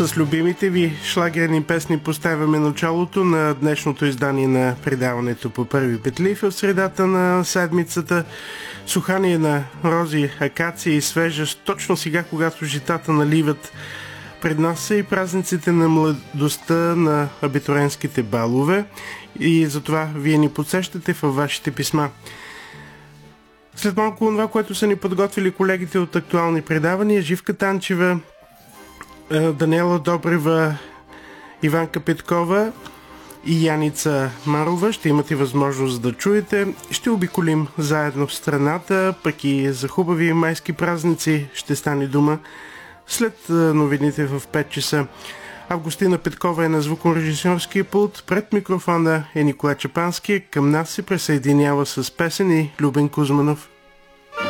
С любимите ви шлагерни песни поставяме началото на днешното издание на предаването по първи петли. В средата на седмицата сухание на рози, акация и свежест, точно сега, когато житата наливат. Пред нас са и празниците на младостта на абитуренските балове и затова вие ни подсещате във вашите писма. След малко това, което са ни подготвили колегите от актуални предавания, Живка Танчева, Даниела Добрева, Иванка Петкова и Яница Марова ще имате възможност да чуете. Ще обиколим заедно в страната, пък и за хубави майски празници ще стане дума след новините в 5 часа. Августина Петкова е на звукорежисьорския пулт, пред микрофона е Николай Чапански, към нас се присъединява с песен и Любен Кузманов.